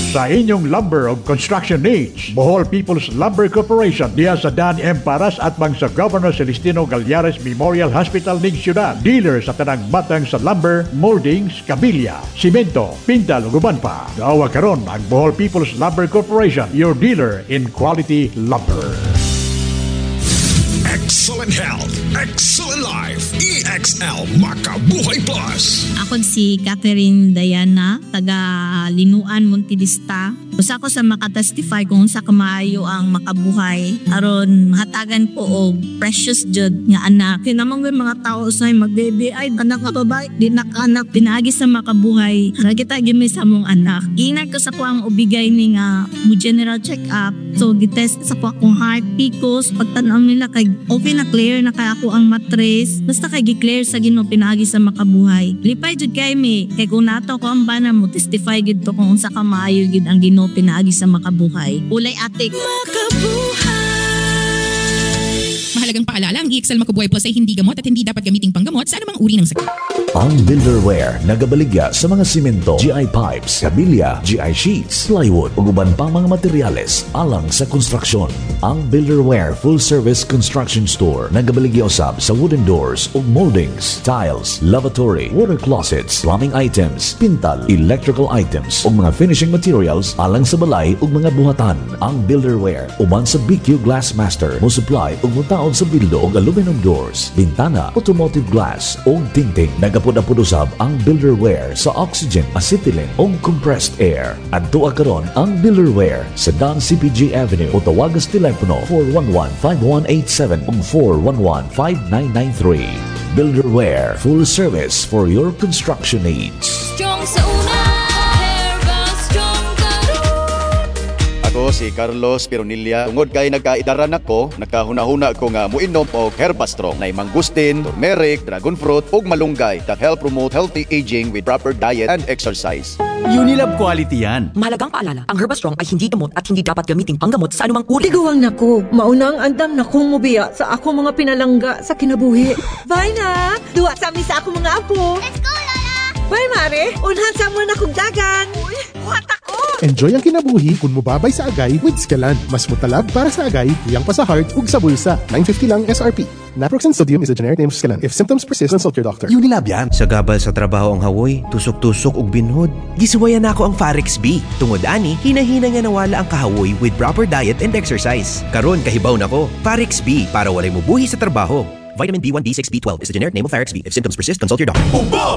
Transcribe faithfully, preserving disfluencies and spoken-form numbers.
sa inyong lumber o construction needs. Bohol People's Lumber Corporation diya sa Dan M. Paras at bang sa Governor Celestino Galyares Memorial Hospital ning Ciudad. Dealer sa tanang batang sa lumber, moldings, kabilya, simento, pintal ug uban pa. Daawa karon ang Bohol People's Lumber Corporation, your dealer in quality lumber. Excellent health, excellent life. E X L Makabuhay Plus. Ako si Catherine Diana, taga Linuan, Montidista. Usa ko sa makatestify kung sa kamaayo ang makabuhay aron mahatagan ko og precious jud nga anak. Kinamang mga tao usay magbebe ay anak nga babae di nakanak pinaagi sa makabuhay. Ra kita gimi sa mong anak. Inag ko sa ko ang ubigay ni nga mo general check up. So gitest sa ko akong heart, P C O S, pagtan-aw nila kay okay na clear na kay ako ang matres. Basta kay gi-clear sa Ginoo pinaagi sa makabuhay. Lipay jud kay mi kay kung nato ko ang bana mo testify gid to kung unsa ka maayo gid ang Ginoo pinaagi sa makabuhay. Ulay atik. Makabuhay. Mahalagang paalala, ang E X L Makabuhay Plus ay hindi gamot at hindi dapat gamiting panggamot sa anumang uri ng sakit. Ang Builderware nagabaligya sa mga simento, G I pipes, kabilya, G I sheets, plywood ug uban pang mga materyales alang sa konstruksyon. Ang Builderware Full Service Construction Store nagabaligya usab sa wooden doors ug moldings, tiles, lavatory, water closets, plumbing items, pintal, electrical items ug mga finishing materials alang sa balay ug mga buhatan. Ang Builderware uban sa B Q Glass Master mo supply ug mutaon sa bildo ug aluminum doors, bintana, automotive glass ug tingting. Nagapod-apod usab ang Builderware sa oxygen, acetylene ug compressed air. Adto karon ang Builderware sa Dan C P G Avenue o tawagas telepono four one one, five one eight seven ug four one one, five nine nine three. Builderware, full service for your construction needs. Strong sa una, Herbal Strong karon. Ako si Carlos Pironilla. Tungod kay nagkaidaran ako, nakahuna-huna ko nga muinom og Herbastrong na mangustin, turmeric, dragon fruit ug malunggay that help promote healthy aging with proper diet and exercise. Unilab quality yan. Mahalagang paalala, ang Herbastrong ay hindi gamot at hindi dapat gamitin panggamot sa anumang uri. Ligawang nako, maunang andam na kong mubiya sa ako mga pinalangga sa kinabuhi. Bye na! Duwa sa amin sa ako mga apo. Let's go, Lola! Bye, Mare! Unhan sa mo na kong dagan. Uy, buhat ako! Enjoy ang kinabuhi kung mubabay sa agay with Scalan. Mas mutalab para sa agay, iyang pa sa heart ug sa bulsa. nine fifty lang S R P. Naproxen sodium is a generic name of Scalan. If symptoms persist, consult your doctor. Unilab yan. Sa gabal sa trabaho ang hawoy, tusok-tusok ug binhod. Gisuwayan ako ang Farex B. Tungod ani, hinahina nga nawala ang kahawoy with proper diet and exercise. Karon kahibaw nako. Farex B para walay mubuhi sa trabaho. Vitamin B one, B six, B twelve is the generic name of Farex B. If symptoms persist, consult your doctor. Uba!